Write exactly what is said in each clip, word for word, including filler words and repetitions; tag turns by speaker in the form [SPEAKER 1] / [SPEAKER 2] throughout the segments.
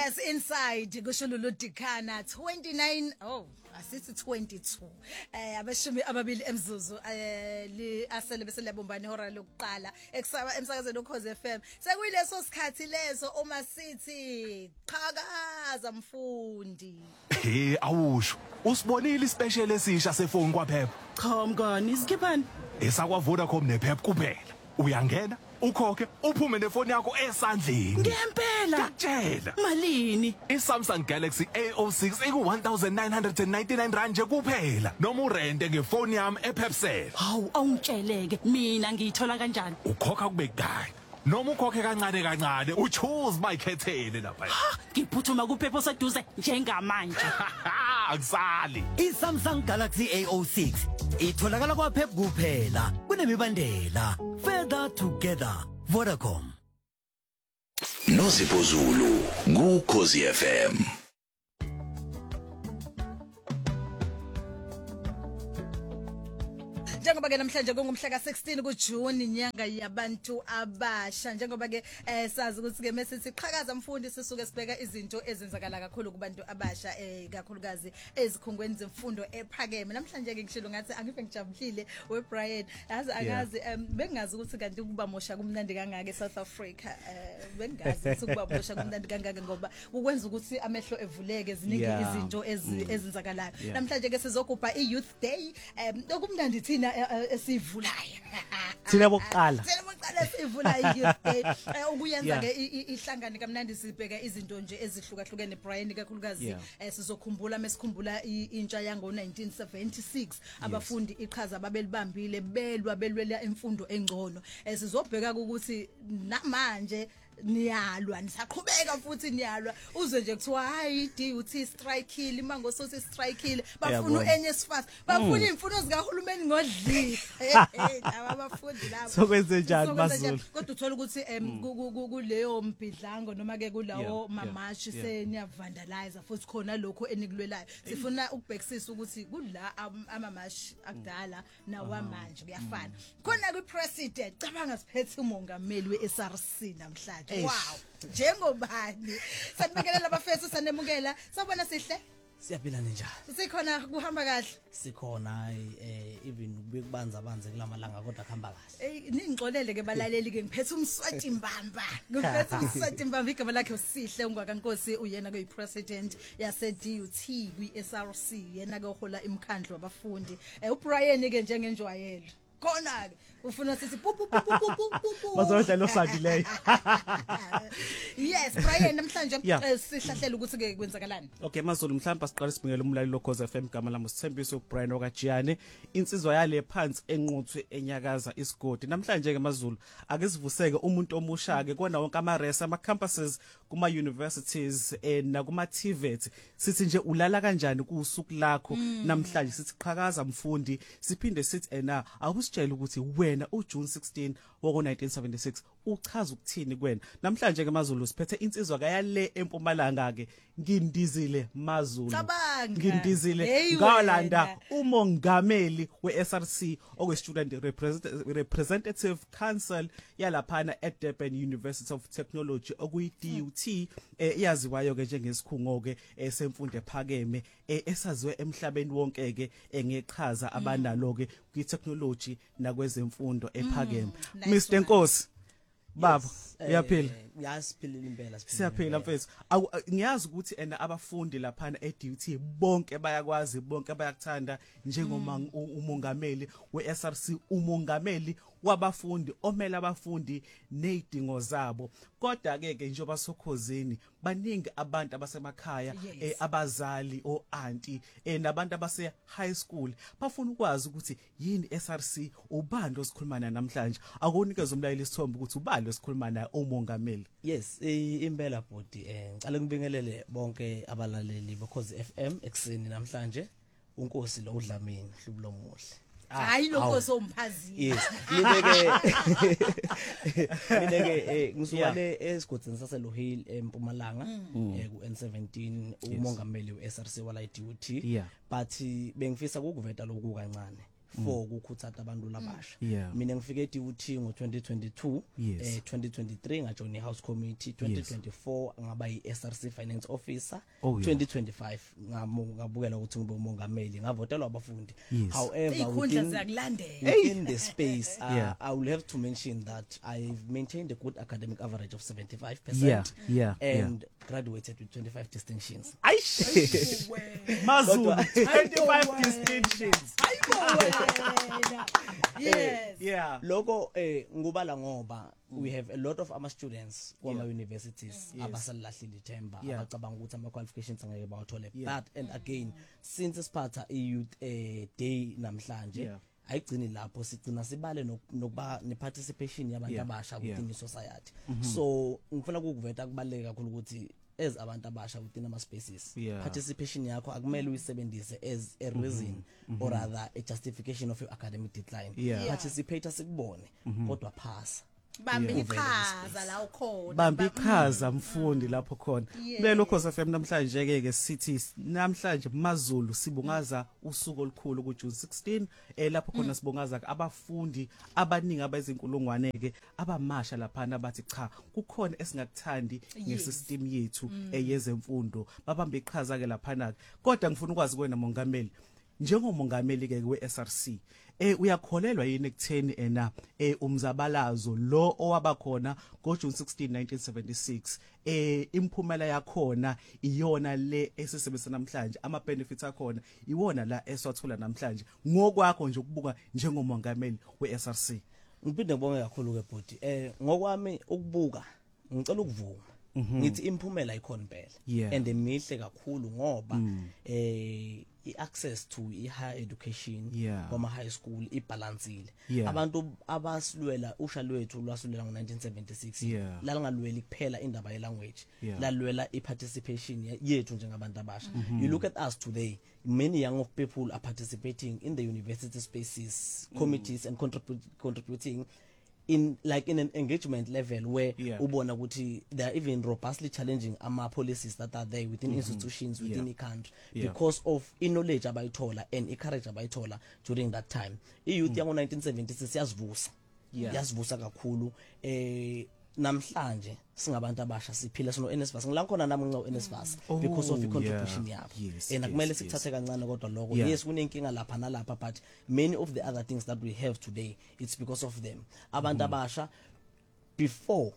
[SPEAKER 1] Yes, inside kushululu Dikana twenty-nine oh asithi twenty-two eh abashumi ababili emzuzu eh li asele bese labombani ihora lokuqala ekusaba emsakazweni ukhoze F M sekuyileso sikhathi leso uma sithi qhakaza mfundi
[SPEAKER 2] hey awusho usibonile ispecial esisha sefoni kwaphepha
[SPEAKER 3] cha mngani isikhipani
[SPEAKER 2] esakwa Vodacom nephep kuphela uyangena ukhokhe uphume nefoni yakho esandleni
[SPEAKER 3] ngempela
[SPEAKER 2] ngakutshela
[SPEAKER 3] malini
[SPEAKER 2] iSamsung Galaxy A zero six iku one thousand nine hundred ninety-nine rand nje kuphela noma urente ngefoni yami ePepsel
[SPEAKER 3] hawu awungitsheleke mina ngiyithola kanjani
[SPEAKER 2] ukhokha kube kudala noma ukhokhe kancane kancane uchoose bayikhethele lapha
[SPEAKER 3] ngiphuthuma kuphepho seduze njengamanje
[SPEAKER 2] akusali
[SPEAKER 4] iSamsung Galaxy A zero six itholakala kwaphep kuphela kunemibandela further together Vodacom
[SPEAKER 5] Nozipho Zulu kuKhosi F M
[SPEAKER 1] Njengoba ke namhlanje kungumhla ka sixteen kuJune inyanga yabantu abasha njengoba ke eh sazi ukuthi ke mesithi qhakaza mfundi sisuke sibheka izinto ezenzakala kakhulu kubantu abasha eh kakhulukazi ezikhungweni zemfundo ephakeme namhlanje ke ngishilo ngathi angife ngijabulile we Brian yazi akazi bengazi ukuthi kanti kuba mosha kumnandi kangaka eSouth Africa eh bengazi ukuthi kuba mosha kumnandi kangaka ngoba ukwenza ukuthi amehlo evuleke eziningi izinto ezenzakalayo namhlanje ke sizogubha iYouth Day okumnandi thina esivulayo
[SPEAKER 6] thina bokuqala
[SPEAKER 1] thina bokuqala esivula iYouth Day ukuyenza ke ihlangane kamnandi sibheka izinto nje ezihlukahlukene Brian kakhulukazi sizokhumbula mesikhumbula intsha yango nineteen seventy-six abafundi iqhaza babelibambile belwa belwela imfundo engcono sizobheka ukuthi namanje niyalwa nisaqhubeka futhi niyalwa uze nje kuthiwa hayi D U T strikeile imango sosi strikeile bafuna enye sifasi bafuna imfundo zikahulumeni ngodli laba abafundi labo
[SPEAKER 6] sokwenze njani Mazulu
[SPEAKER 1] kodwa uthola ukuthi kuleyo mbidlango noma ke kulawo mamashi seniyavandalize futhi khona lokho enikulwelayo sifuna ukubhekisisa ukuthi kula amamashi akudala nawamanje kuyafana khona ku president cabanga siphethe umongameli weS R C namhlanje wow njengobani sanibekela abafethu sanemukela sabona sihle
[SPEAKER 7] siyaphila njani
[SPEAKER 1] sikhona kuhamba kahle
[SPEAKER 7] sikhona eh even bekubanza banze kulamalanga kodwa kuhamba kahle
[SPEAKER 1] eh ningixolele ke balaleli ke ngiphethe umswati mbamba ngiphethe umswati mbamba igama lakhe usihle ungwakankosi uyena ke upresident yase D U T kwiS R C yena ke uhola imkhandlo wabafundi eh uBrian ke njengenjwayelo khona ke ufuna sithi pu pu pu pu pu
[SPEAKER 6] bazodla losadileyo
[SPEAKER 1] yes Brian namhlanje sihlahlela ukuthi ke kwenzakalani
[SPEAKER 6] okay Mazulu mhlawumbe siqale sibingele umlaleli loKhoze F M igama lami uSithembiso Brian okaJiyane insizwa yale phansi enquthwe enyakaza isigodi namhlanje ke Mazulu ake sivuseke umuntu omusha ke kona wonke ama res ama campuses kuma universities na kuma T V E T sithi nje ulala kanjani kusuku lakho namhlanje sithi qhakaza mfundi siphinde sithi ena akusitshela ukuthi wena uJune sixteen woko nineteen seventy-six uchaza ukuthini kwena namhlanje ke Mazulu siphethe insizwa kayale empumalanga ke ngindizile Mazulu ngindizile ngawalanda umongameli weS R C okwe Student Representative Council yalaphana at Durban University of Technology okuyi D U T iyaziwayo ke njengesikhungo ke semfundo ephakeme esaziwe emhlabeni wonke ke ngeqhaza abanalo ke kwitechnology nakwezemfundo ephakeme Mister Nkosi baba uyaphila
[SPEAKER 7] uyasiphila impela
[SPEAKER 6] siyaphila mfethu ngiyazi ukuthi ena abafundi laphana e-D U T bonke bayakwazi bonke bayakuthanda njengoma umongameli weS R C umongameli wabafundi omela abafundi nezidingo zabo kodwa ke ke njengoba sokhozini baningi abantu abasemakhaya abazali o auntie nabantu abase high school bafuna ukwazi ukuthi yini S R C ubani osikhulumana namhlanje akunikeze umlayeli isithombe ukuthi ubani osikhuluma naye umongameli
[SPEAKER 7] yes impela bodi eh ngicela ngibingelele bonke abalaleli beKhoze F M ekseni namhlanje unkosi lo uDlamini hlubulo muhle
[SPEAKER 1] hayi lonkosi omphazini
[SPEAKER 7] yes nibeke nibeke ngisukale esigodini saseLohill eMpumalanga ku N seventeen umongameli weS R C wala I D U T but bengifisa ukuveta lokhu kancane for ukukhuthaza abantu labasha.
[SPEAKER 6] Yeah.
[SPEAKER 7] Mina ngifike eDuty ngo twenty twenty-two,
[SPEAKER 6] Yes.
[SPEAKER 7] eh twenty twenty-three ngajoin iHouse Committee, twenty twenty-four ngaba yi-S R C Finance Officer,
[SPEAKER 6] Oh, yeah.
[SPEAKER 7] twenty twenty-five ngamu ngabukela ukuthi ngibe umongameli, ngavotelwa abafundi.
[SPEAKER 6] Yes.
[SPEAKER 7] However,
[SPEAKER 1] Ikhundla
[SPEAKER 7] within-
[SPEAKER 1] ziyakulandela.
[SPEAKER 7] within the space, uh,
[SPEAKER 6] Yeah.
[SPEAKER 7] I will have to mention that I've maintained a good academic average of seventy-five percent.
[SPEAKER 6] Yeah, yeah, yeah.
[SPEAKER 7] And graduated with twenty-five distinctions.
[SPEAKER 6] Aish. Mazulu twenty-five distinctions.
[SPEAKER 1] Yes.
[SPEAKER 6] Yeah.
[SPEAKER 7] Logo eh ngubala ngoba we have a lot of ama students kwama universities abasalahlile ithemba
[SPEAKER 6] Yeah.
[SPEAKER 7] abacabanga ukuthi ama qualifications angeke bawathole.
[SPEAKER 6] Yeah.
[SPEAKER 7] But and again since siphatha i youth eh day namhlanje
[SPEAKER 6] Yeah.
[SPEAKER 7] ayigcini lapho sigcina sibale nok- nokuba ne participation yabantu
[SPEAKER 6] Yeah.
[SPEAKER 7] abasha
[SPEAKER 6] Yeah.
[SPEAKER 7] within the society. So ngifuna ukuveta kubaleka kakhulu ukuthi as abantu abasha within ama spaces
[SPEAKER 6] Yeah.
[SPEAKER 7] participation yakho akumele uyisebenzise as a reason or rather a justification of your academic decline.
[SPEAKER 6] Yeah.
[SPEAKER 7] Participate sikubone kodwa pass.
[SPEAKER 1] Bambi iqhaza la ukhona.
[SPEAKER 6] Bambi iqhaza mfundi lapho khona.
[SPEAKER 1] Yeah.
[SPEAKER 6] Kulelo Khosi F M namhlanje ke ke sithi namhlanje Mazulu sibungaza usuku olukhulu ku June sixteen eh lapho khona sibungaza abafundi abaningi abazinkulungwane ke abamasha lapha nabathi cha kukhona esingakuthandi ngesystem yethu eyezemfundo babambe iqhaza ke lapha na kodwa ngifuna ukwazi kwena mongameli njengomongameli ke we-S R C eh uyakholelwa yini ekutheni ena eh umzabalazo lo owabakhona ngo June sixteen nineteen seventy-six eh imphumela yakhona iyona le esisebenzisa namhlanje ama benefits akhona iwona la eswathola namhlanje ngokwakho nje ukubuka njengomongameli we-S R C.
[SPEAKER 7] Ngiphinde ngibonge kakhulu ke bhuti. Eh ngokwami ukubuka ngicela ukuvuma. Ngithi imphumela ikhona impela.
[SPEAKER 6] Yeah.
[SPEAKER 7] And emihle kakhulu ngoba eh i-access to i-higher education
[SPEAKER 6] Yeah.
[SPEAKER 7] kwama high school ibalansile.
[SPEAKER 6] Yeah.
[SPEAKER 7] Abantu abasilwela usha lwethu lwasulela ngo nineteen seventy-six
[SPEAKER 6] Yeah.
[SPEAKER 7] lalangalweli kuphela indaba ye language,
[SPEAKER 6] Yeah.
[SPEAKER 7] lalwela i-participation ye- yethu njengabantu abasha. You look at us today, many young of people are participating in the university spaces, committees and contribute, contributing in like in an engagement level where
[SPEAKER 6] Yeah.
[SPEAKER 7] ubona ukuthi they are even robustly challenging ama policies that are there within institutions within
[SPEAKER 6] Yeah.
[SPEAKER 7] the country
[SPEAKER 6] Yeah.
[SPEAKER 7] because of in knowledge abayithola and encourage abayithola during that time. I-youth yango nineteen seventy-six yazivusa
[SPEAKER 6] Yeah.
[SPEAKER 7] yazivusa kakhulu eh namhlanje singabantu abasha siphila sino N S F A S ngila khona nami ngica N S F A S
[SPEAKER 6] Oh,
[SPEAKER 7] because of the contribution
[SPEAKER 6] yeah.
[SPEAKER 7] yabo
[SPEAKER 6] Yes,
[SPEAKER 7] and
[SPEAKER 6] yes,
[SPEAKER 7] akumele
[SPEAKER 6] yes.
[SPEAKER 7] sikuthathe kancane kodwa lokho.
[SPEAKER 6] Yeah.
[SPEAKER 7] Yes kunenkinga lapha nalapha but many of the other things that we have today it's because of them abantu abasha before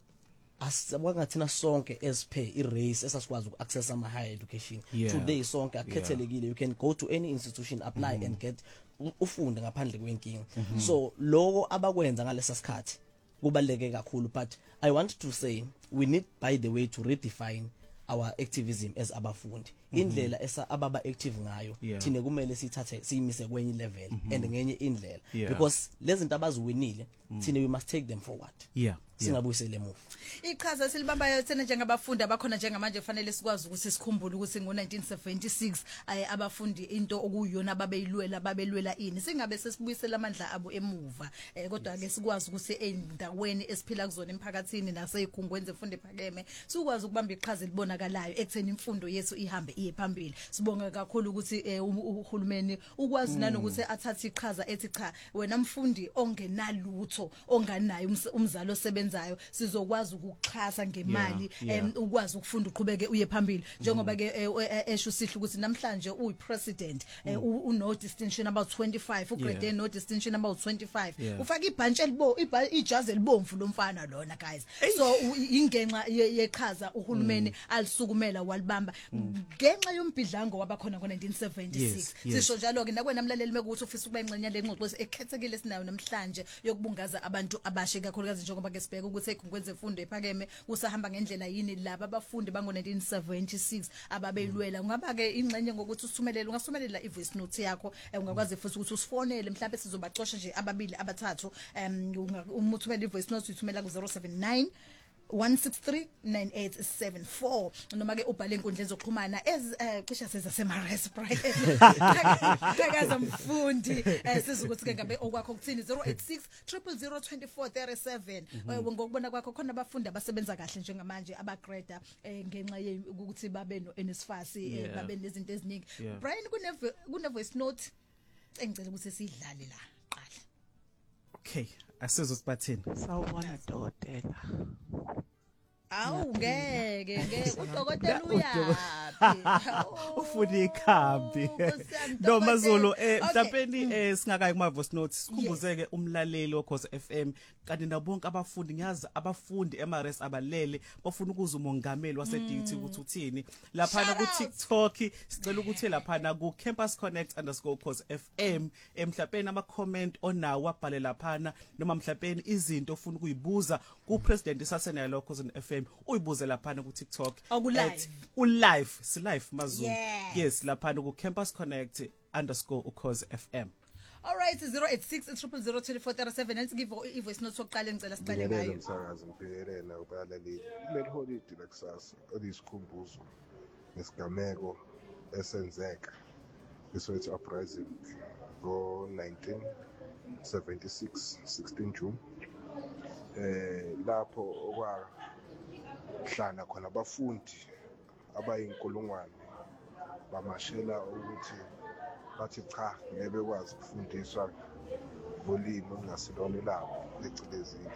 [SPEAKER 7] asibanga thina sonke as per i-race esasikwazi uku-access ama higher education.
[SPEAKER 6] Yeah.
[SPEAKER 7] Today sonke akhethelekile, you can go to any institution apply and get u- ufunde ngaphandle kwenkinga. So lokho abakwenza ngalesa sikhathi kubaleke kakhulu but I want to say we need by the way to redefine our activism as abafundi. Indlela esa ababa active ngayo
[SPEAKER 6] Yeah.
[SPEAKER 7] thine kumele sithathe siyimise kwenye level and ngenye indlela
[SPEAKER 6] Yeah.
[SPEAKER 7] because lezi zinto abaziwinile thine we must take them forward.
[SPEAKER 6] Yeah.
[SPEAKER 7] Singabuyisele emuva.
[SPEAKER 1] Iqhaza silibambayo thina njengabafundi abakhona njengamanje kufanele sikwazi ukuthi sikhumbule ukuthi ngo nineteen seventy-six eh, abafundi into okuyona babeyilwela babelwela ini singabe sesibuyisela amandla abo emuva eh, kodwa ke sikwazi ukuthi endaweni esiphila kuzona emphakathini naseyikhungweni zemfundo ephakeme sikwazi ukubamba iqhaza libonakalayo ekutheni imfundo yethu ihambe iye phambili. Sibonga kakhulu ukuthi eh, um- uhulumeni ukwazi nanokuthi athathe iqhaza ethi cha wena mfundi ongenalutho onganayo ums- umzalo osebenzayo sizokwazi ukuxhasa ngemali
[SPEAKER 6] Yeah, yeah.
[SPEAKER 1] em, ukwazi ukufunda uqhubeke uye phambili njengoba ke eh, eh, esho sihle ukuthi namhlanje uyi president eh, u- uno distinction about twenty-five ugrade
[SPEAKER 6] Yeah.
[SPEAKER 1] no distinction about twenty-five
[SPEAKER 6] Yeah.
[SPEAKER 1] ufaka ibhantshi elibo ibha- ijazi elibomvu lomfana lona guys so u- ingenxa ye- yeqhaza uhulumeni alisukumela walibamba ngenxa yombhidlango wabakhona ngo nineteen seventy-six.
[SPEAKER 6] Yes, yes.
[SPEAKER 1] Sisho njalo ke nakwena mlaleli mekuthi ufisa ukuba ingxenye lengxoxo ekhethekile sinayo namhlanje yokubungaza abantu abasha kakhulukazi njengoba ke sibheka ukuthi ekungwenze zemfundo ephakeme kusahamba ngendlela yini laba abafundi bango nineteen seventy-six ababelwela ngaba ke ingxenye ngokuthi usithumelele ungasithumelela ivoice note yakho eh, ungakwazi futhi ukuthi usifonele mhlawumbe sizobacosha nje ababili abathathu em uma uthumela ivoice note uyithumela ku zero seven nine one six three nine eight seven four noma ke ubhale inkundleni zokuxhumana ez eh, cishe sezasemares pride qhakaza mfundi eh, sizukuthi ke ngabe okwakho kuthini zero eight six zero zero zero two four three seven ngokubona kwakho khona abafundi abasebenza kahle njengamanje abagrada eh, ngenxa ye- ukuthi babe no N S F A S eh,
[SPEAKER 6] Yeah.
[SPEAKER 1] babe nezinto eziningi.
[SPEAKER 6] Yeah.
[SPEAKER 1] Brian kune kune voice note engicela ukuthi sidlale la qala.
[SPEAKER 6] Okay, asizwe sibathini.
[SPEAKER 8] Sawubona dokotela.
[SPEAKER 1] Awu ngeke ngeke udokotela uyapi.
[SPEAKER 6] Ufuna ikhambi. No Mazulu eh mhlawumbe eh singakayi kuma voice notes sikhumbuzeke umlaleli wokhoze F M kanti nabonke abafundi ngiyazi abafundi eMares abalele bafuna ukuza umongameli wase D T ukuthi uthini lapha ku TikTok sicela ukuthi lapha ku Campus Connect underscore cause F M emhlawumbe ama comment onawo abhale lapha noma mhlawumbe izinto ofuna ukuyibuza ku president sasenalo lokho F M uyibuze lapha ku TikTok u live si live Mazulu yes lapha ku Campus Connect underscore cause F M.
[SPEAKER 1] All right zero eight six zero zero zero two four three seven let's give i voice note sokuqala engicela siqale ngayo.
[SPEAKER 9] Umsakazi ngibhekelela ubalaleli leli holiday lakusasa elisikhumbuzo nesigameko esenzeka iswethu uprising ngo nineteen seventy-six sixteen June eh lapho okwahlala khona abafundi abayinkulungwane bamashela ukuthi bathi cha ngeke bekwazi ukufundiswa ngolimi ongasilona labo lecilezile